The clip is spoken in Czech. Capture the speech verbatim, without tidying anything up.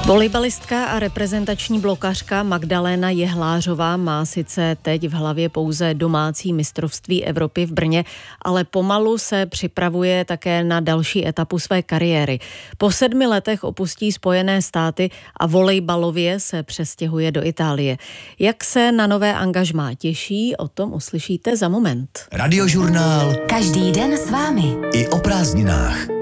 Volejbalistka a reprezentační blokařka Magdaléna Jehlářová má sice teď v hlavě pouze domácí mistrovství Evropy v Brně, ale pomalu se připravuje také na další etapu své kariéry. Po sedmi letech opustí Spojené státy a volejbalově se přestěhuje do Itálie. Jak se na nové angažmá těší, o tom uslyšíte za moment. Radiožurnál. Každý den s vámi. I o prázdninách.